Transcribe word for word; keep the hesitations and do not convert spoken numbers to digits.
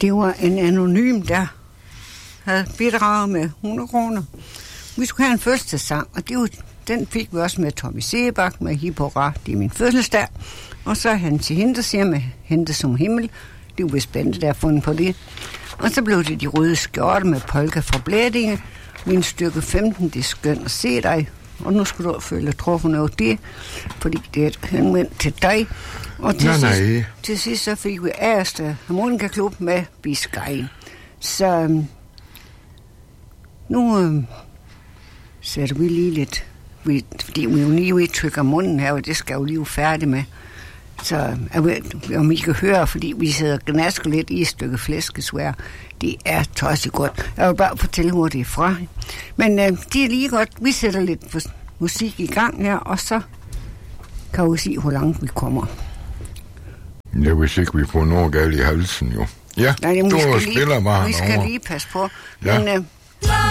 Det var en anonym, der havde bidraget med hundrede kroner. Vi skulle have en fødselsdagssang, og det var, den fik vi også med Tommy Sebak, med Hippora, det er min fødselsdag. Og så han til hende, siger med Hente som himmel. Det var vist spændende, der fundet på det. Og så blev det De røde skjorte med polka fra Blædinge. Min stykke femten, det er skønt at se dig. Og nu skulle du føle dig truffen over det, fordi det er et henvendt til dig. Og til, nej, sidst, nej. til sidst så fik vi Ærste Harmonikaklub med Biscay. Så øhm, nu øhm, sætter vi lige lidt, vi, fordi vi jo lige udtrykker munden her, og det skal jo lige færdig med. Så jeg ved, om I kan høre, fordi vi sidder og gnasker lidt i et stykke flæskesvær. Det er tosset godt. Jeg vil bare fortælle, hvor det er fra. Men øh, det er lige godt. Vi sætter lidt musik i gang her, og så kan vi se, hvor langt vi kommer. Jeg vil ikke, vi får noget galt i halsen, jo. Ja, nej, jamen, du vi skal spiller lige, bare vi skal over. lige passe på. Ja. Men, øh,